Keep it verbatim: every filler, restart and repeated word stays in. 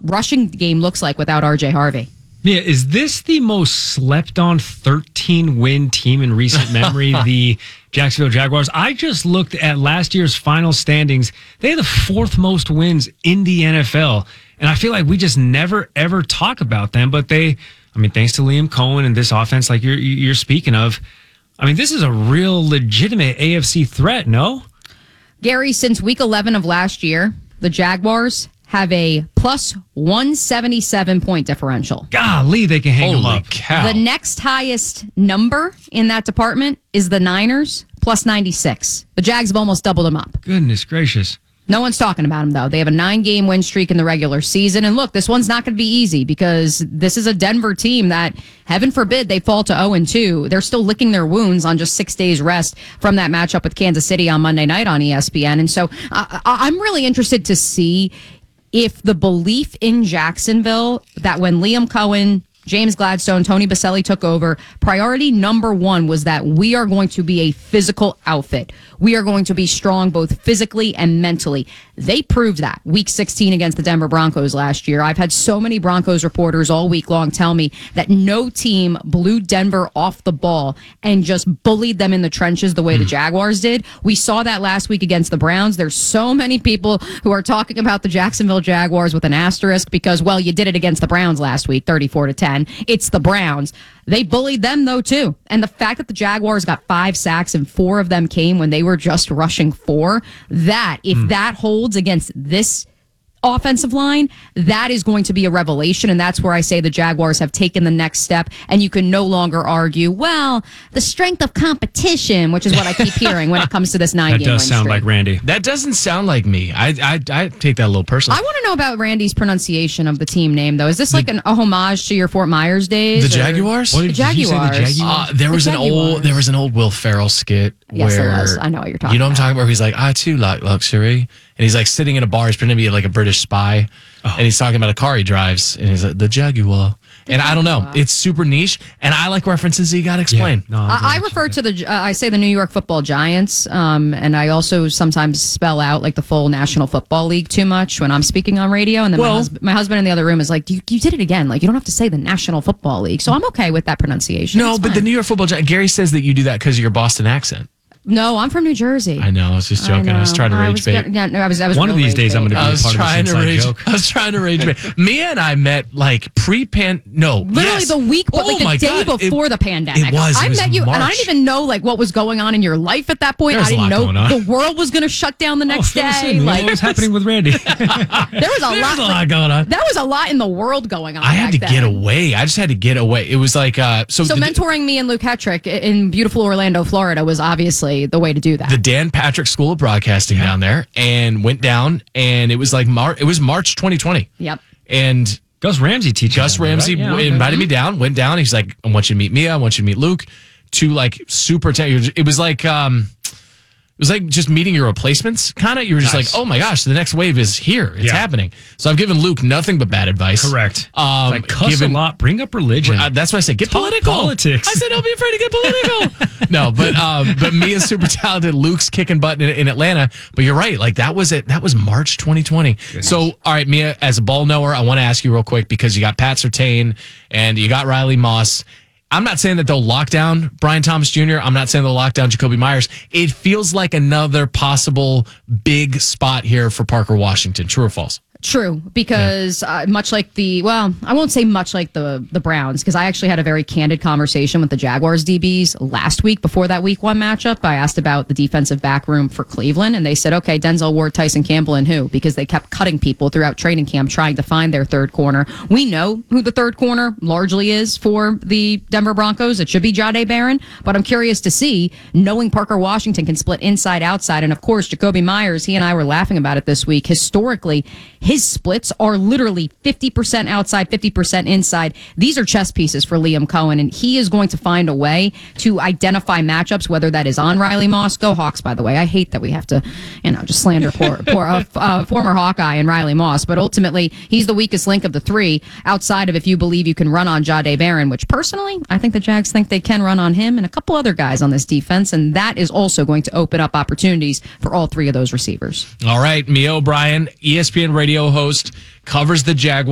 rushing game looks like without R J Harvey. Yeah, is this the most slept-on thirteen-win team in recent memory, the Jacksonville Jaguars? I just looked at last year's final standings. They had the fourth most wins in the N F L, and I feel like we just never, ever talk about them. But they, I mean, thanks to Liam Cohen and this offense like you're, you're speaking of, I mean, this is a real legitimate A F C threat, no? Gary, since week eleven of last year, the Jaguars have a plus one seventy-seven point differential. Golly, they can hang Holy them up. Cow. The next highest number in that department is the Niners, plus ninety-six. The Jags have almost doubled them up. Goodness gracious. No one's talking about them, though. They have a nine-game win streak in the regular season. And look, this one's not going to be easy because this is a Denver team that, heaven forbid, they fall to oh and two. They're still licking their wounds on just six days rest from that matchup with Kansas City on Monday night on E S P N. And so uh, I'm really interested to see if the belief in Jacksonville that when Liam Cohen, James Gladstone, Tony Baselli took over, priority number one was that we are going to be a physical outfit. We are going to be strong both physically and mentally. They proved that week sixteen against the Denver Broncos last year. I've had so many Broncos reporters all week long tell me that no team blew Denver off the ball and just bullied them in the trenches the way mm. the Jaguars did. We saw that last week against the Browns. There's so many people who are talking about the Jacksonville Jaguars with an asterisk because, well, you did it against the Browns last week, thirty-four to ten. It's the Browns. They bullied them, though, too. And the fact that the Jaguars got five sacks and four of them came when they were just rushing four, that, if mm. that holds against this offensive line, that is going to be a revelation. And that's where I say the Jaguars have taken the next step. And you can no longer argue, well, the strength of competition, which is what I keep hearing when it comes to this nine-game win That does sound streak. like Randy. That doesn't sound like me. I I, I take that a little personally. I want to know about Randy's pronunciation of the team name, though. Is this like an, a homage to your Fort Myers days? The or? Jaguars? What The did, did you say the Jaguars. Jaguars? Uh, there The was an Jaguars. old there was an old Will Ferrell skit Yes, where it was. I know what you're talking you know what I'm about. talking about. Where he's like, I too like luxury, and he's like sitting in a bar. He's pretending to be like a British spy, oh. and he's talking about a car he drives, and he's like the Jaguar. The and Jaguar. I don't know, it's super niche, and I like references you got to explain. Yeah, no, I, I refer to the uh, I say the New York Football Giants, um, and I also sometimes spell out like the full National Football League too much when I'm speaking on radio, and then well, my, husband, my husband in the other room is like, you, you did it again. Like you don't have to say the National Football League, so I'm okay with that pronunciation. No, it's but fine. the New York Football Giants. Gary says that you do that because of your Boston accent. No, I'm from New Jersey. I know. I was just joking. I, I was trying to I rage was, bait. Yeah, no, I was. I was One of real these rage days, I'm bait. going to be I a was part trying of this to inside rage. joke. I was trying to rage bait. Mia and I met like pre-pan. No, Literally yes. the week, but oh like the my day God. before it, the pandemic. It was. I It was met you, March. and I didn't even know like what was going on in your life at that point. There was I didn't a lot know going on. the world was going to shut down the next oh, fill us day. in. Like what was happening with Randy? there was a There lot, was a lot going on. That was a lot in the world going on. I had back to get then. away. I just had to get away. It was like uh, so. So the, mentoring me and Luke Hetrick in beautiful Orlando, Florida, was obviously the way to do that. the Dan Patrick School of Broadcasting Yeah. down there, and went down, and it was like Mar- it was March twenty twenty. Yep. And Gus Ramsey teaching. Gus over, Ramsey right? Yeah, okay. invited me down, went down. He's like, I want you to meet Mia. I want you to meet Luke. Two like super. Te- it was like um, it was like just meeting your replacements. Kind of. You were just Nice. like, oh my gosh, the next wave is here. It's Yeah. happening. So I've given Luke nothing but bad advice. Correct. Um, like cuss given- a lot. Bring up religion. Uh, that's why I said get Talk political. politics. I said don't be afraid to get political. no, but um, but Mia's super talented. Luke's kicking butt in, in Atlanta. But you're right. Like that was it. That was March twenty twenty. Goodness. So all right, Mia, as a ball knower, I want to ask you real quick because you got Pat Surtain and you got Riley Moss. I'm not saying that they'll lock down Brian Thomas Junior I'm not saying they'll lock down Jacoby Myers. It feels like another possible big spot here for Parker Washington. True or false? True, because uh, much like the, well, I won't say much like the the Browns, because I actually had a very candid conversation with the Jaguars D Bs last week before that week one matchup. I asked about the defensive back room for Cleveland, and they said, okay, Denzel Ward, Tyson Campbell, and who? Because they kept cutting people throughout training camp trying to find their third corner. We know who the third corner largely is for the Denver Broncos. It should be Jahdae Barron, but I'm curious to see, knowing Parker Washington can split inside, outside, and of course, Jacoby Myers, he and I were laughing about it this week. Historically, his splits are literally fifty percent outside, fifty percent inside. These are chess pieces for Liam Cohen, and he is going to find a way to identify matchups, whether that is on Riley Moss. Go Hawks, by the way. I hate that we have to, you know, just slander poor, poor uh, uh, former Hawkeye and Riley Moss, but ultimately, he's the weakest link of the three, outside of if you believe you can run on Jahdae Barron, which personally, I think the Jags think they can run on him and a couple other guys on this defense, and that is also going to open up opportunities for all three of those receivers. All right, Mia O'Brien, E S P N radio host, covers the Jaguars.